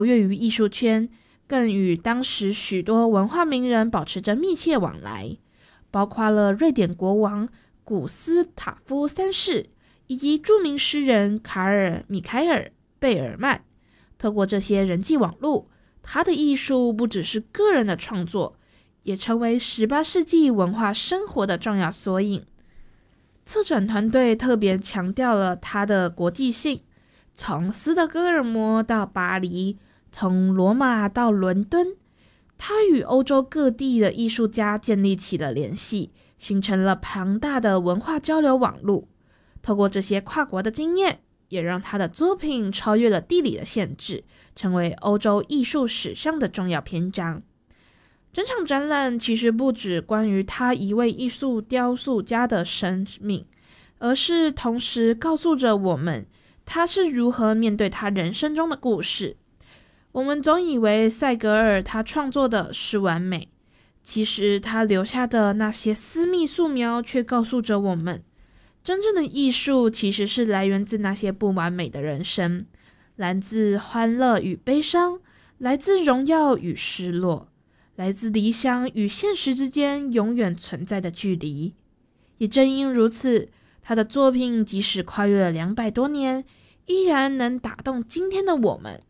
跃于艺术圈，更与当时许多文化名人保持着密切往来，包括了瑞典国王古斯塔夫三世以及著名诗人米凯尔·贝尔曼。透过这些人际网络，他的艺术不只是个人的创作，也成为18世纪文化生活的重要缩影。策展团队特别强调了他的国际性，从斯德哥尔摩到巴黎，从罗马到伦敦，他与欧洲各地的艺术家建立起了联系，形成了庞大的文化交流网络。透过这些跨国的经验，也让他的作品超越了地理的限制，成为欧洲艺术史上的重要篇章。整场展览其实不只关于他一位艺术雕塑家的生命，而是同时告诉着我们他是如何面对他人生中的故事。我们总以为塞格尔他创作的是完美，其实他留下的那些私密素描却告诉着我们，真正的艺术其实是来源自那些不完美的人生，来自欢乐与悲伤，来自荣耀与失落，来自理想与现实之间永远存在的距离。也正因如此，他的作品即使跨越了200多年，依然能打动今天的我们。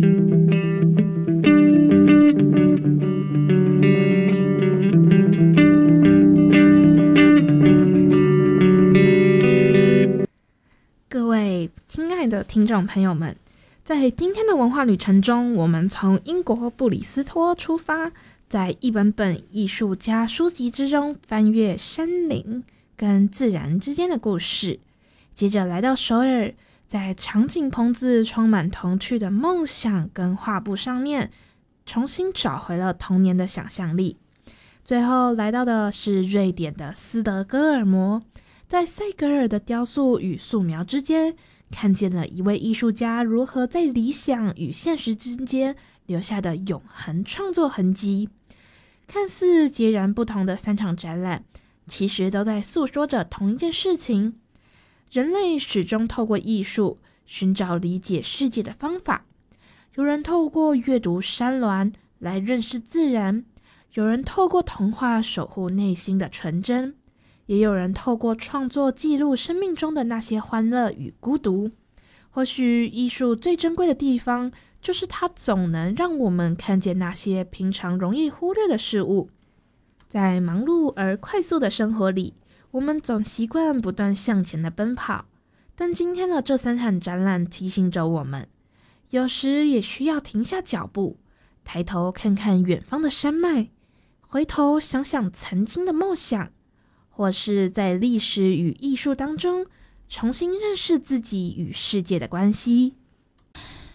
各位亲爱的听众朋友们，在今天的文化旅程中，我们从英国布里斯托出发，在一本本艺术家书籍之中翻阅山林跟自然之间的故事，接着来到首尔，在场景棚子充满童趣的梦想跟画布上面，重新找回了童年的想象力。最后来到的是瑞典的斯德哥尔摩，在塞格尔的雕塑与素描之间，看见了一位艺术家如何在理想与现实之间留下的永恒创作痕迹。看似截然不同的3场展览，其实都在诉说着同一件事情：人类始终透过艺术寻找理解世界的方法。有人透过阅读山峦来认识自然，有人透过童话守护内心的纯真，也有人透过创作记录生命中的那些欢乐与孤独。或许艺术最珍贵的地方，就是它总能让我们看见那些平常容易忽略的事物。在忙碌而快速的生活里，我们总习惯不断向前的奔跑，但今天的这3场展览提醒着我们，有时也需要停下脚步，抬头看看远方的山脉，回头想想曾经的梦想，或是在历史与艺术当中重新认识自己与世界的关系。